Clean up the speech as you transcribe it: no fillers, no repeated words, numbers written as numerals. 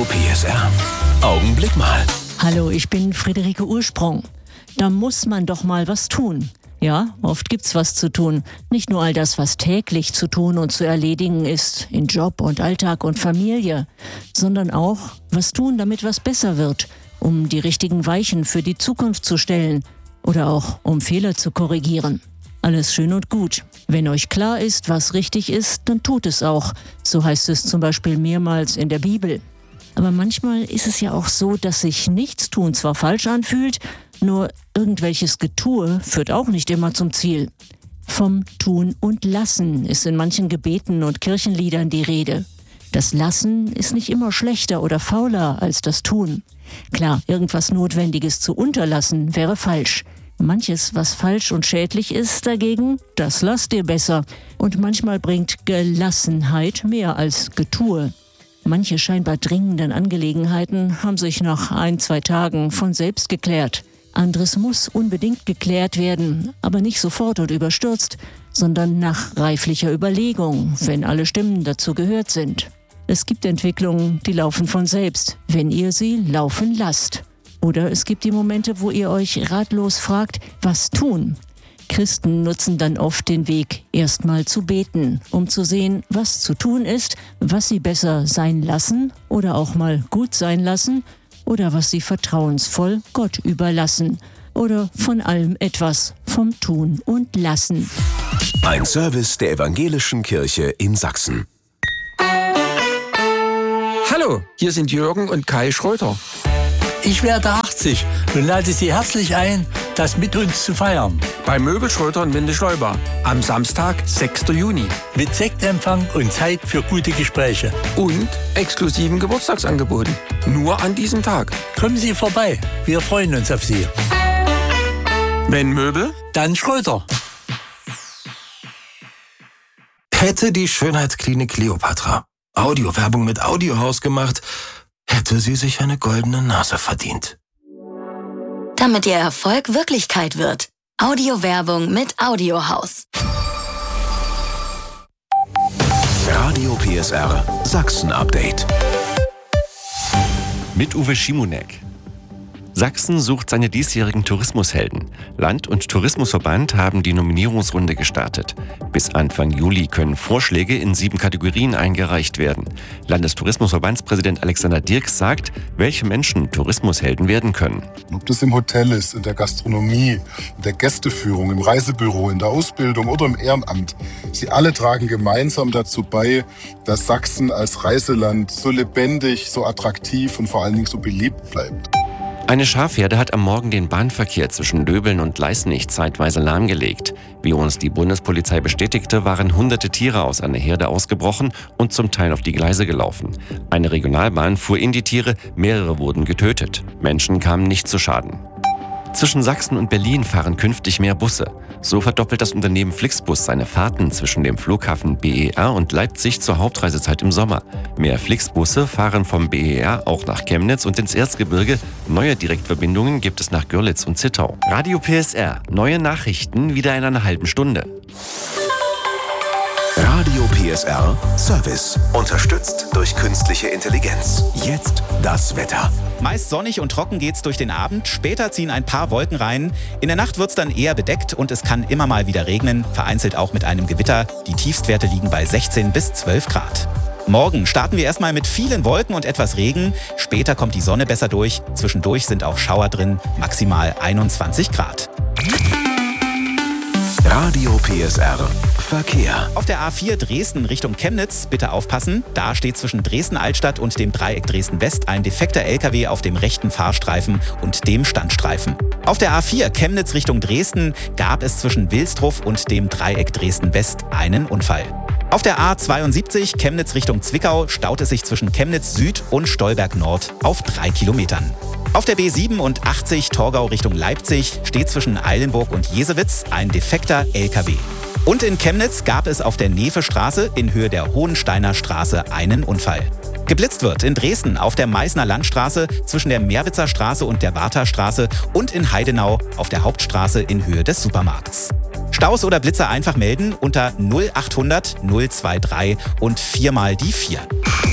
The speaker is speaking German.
PSR. Augenblick mal. Hallo, ich bin Friederike Ursprung. Da muss man doch mal was tun. Ja, oft gibt's was zu tun. Nicht nur all das, was täglich zu tun und zu erledigen ist, in Job und Alltag und Familie, sondern auch was tun, damit was besser wird, um die richtigen Weichen für die Zukunft zu stellen oder auch um Fehler zu korrigieren. Alles schön und gut. Wenn euch klar ist, was richtig ist, dann tut es auch. So heißt es zum Beispiel mehrmals in der Bibel. Aber manchmal ist es ja auch so, dass sich Nichtstun zwar falsch anfühlt, nur irgendwelches Getue führt auch nicht immer zum Ziel. Vom Tun und Lassen ist in manchen Gebeten und Kirchenliedern die Rede. Das Lassen ist nicht immer schlechter oder fauler als das Tun. Klar, irgendwas Notwendiges zu unterlassen wäre falsch. Manches, was falsch und schädlich ist dagegen, das lasst ihr besser. Und manchmal bringt Gelassenheit mehr als Getue. Manche scheinbar dringenden Angelegenheiten haben sich nach 1-2 Tagen von selbst geklärt. Anderes muss unbedingt geklärt werden, aber nicht sofort und überstürzt, sondern nach reiflicher Überlegung, wenn alle Stimmen dazu gehört sind. Es gibt Entwicklungen, die laufen von selbst, wenn ihr sie laufen lasst. Oder es gibt die Momente, wo ihr euch ratlos fragt, was tun? Christen nutzen dann oft den Weg, erstmal zu beten, um zu sehen, was zu tun ist, was sie besser sein lassen oder auch mal gut sein lassen oder was sie vertrauensvoll Gott überlassen oder von allem etwas vom Tun und Lassen. Ein Service der Evangelischen Kirche in Sachsen. Hallo, hier sind Jürgen und Kai Schröter. Ich werde 80 und lade Sie herzlich ein, das mit uns zu feiern. Bei Möbelschröter in Windischleuba am Samstag, 6. Juni. Mit Sektempfang und Zeit für gute Gespräche. Und exklusiven Geburtstagsangeboten. Nur an diesem Tag. Kommen Sie vorbei, wir freuen uns auf Sie. Wenn Möbel, dann Schröter. Hätte die Schönheitsklinik Kleopatra Audiowerbung mit Audiohaus gemacht, hätte sie sich eine goldene Nase verdient. Damit Ihr Erfolg Wirklichkeit wird. Audiowerbung mit Audiohaus. Radio PSR Sachsen Update. Mit Uwe Schimonek. Sachsen sucht seine diesjährigen Tourismushelden. Land- und Tourismusverband haben die Nominierungsrunde gestartet. Bis Anfang Juli können Vorschläge in 7 Kategorien eingereicht werden. Landestourismusverbandspräsident Alexander Dirks sagt, welche Menschen Tourismushelden werden können. Ob das im Hotel ist, in der Gastronomie, in der Gästeführung, im Reisebüro, in der Ausbildung oder im Ehrenamt. Sie alle tragen gemeinsam dazu bei, dass Sachsen als Reiseland so lebendig, so attraktiv und vor allen Dingen so beliebt bleibt. Eine Schafherde hat am Morgen den Bahnverkehr zwischen Döbeln und Leißnich zeitweise lahmgelegt. Wie uns die Bundespolizei bestätigte, waren hunderte Tiere aus einer Herde ausgebrochen und zum Teil auf die Gleise gelaufen. Eine Regionalbahn fuhr in die Tiere, mehrere wurden getötet. Menschen kamen nicht zu Schaden. Zwischen Sachsen und Berlin fahren künftig mehr Busse. So verdoppelt das Unternehmen Flixbus seine Fahrten zwischen dem Flughafen BER und Leipzig zur Hauptreisezeit im Sommer. Mehr Flixbusse fahren vom BER auch nach Chemnitz und ins Erzgebirge. Neue Direktverbindungen gibt es nach Görlitz und Zittau. Radio PSR. Neue Nachrichten wieder in einer halben Stunde. Radio PSR Service. Unterstützt durch künstliche Intelligenz. Jetzt das Wetter. Meist sonnig und trocken geht's durch den Abend. Später ziehen ein paar Wolken rein. In der Nacht wird's dann eher bedeckt und es kann immer mal wieder regnen, vereinzelt auch mit einem Gewitter. Die Tiefstwerte liegen bei 16 bis 12 Grad. Morgen starten wir erstmal mit vielen Wolken und etwas Regen. Später kommt die Sonne besser durch. Zwischendurch sind auch Schauer drin, maximal 21 Grad. Radio PSR Verkehr. Auf der A4 Dresden Richtung Chemnitz bitte aufpassen. Da steht zwischen Dresden-Altstadt und dem Dreieck Dresden-West ein defekter LKW auf dem rechten Fahrstreifen und dem Standstreifen. Auf der A4 Chemnitz Richtung Dresden gab es zwischen Wilsdruff und dem Dreieck Dresden-West einen Unfall. Auf der A72 Chemnitz Richtung Zwickau staut es sich zwischen Chemnitz Süd und Stolberg Nord auf 3 Kilometern. Auf der B87 Torgau Richtung Leipzig steht zwischen Eilenburg und Jesewitz ein defekter LKW. Und in Chemnitz gab es auf der Nevestraße in Höhe der Hohensteiner Straße einen Unfall. Geblitzt wird in Dresden auf der Meißner Landstraße zwischen der Meerwitzer Straße und der Wartherstraße und in Heidenau auf der Hauptstraße in Höhe des Supermarkts. Staus oder Blitzer einfach melden unter 0800 023 und 4 mal die 4.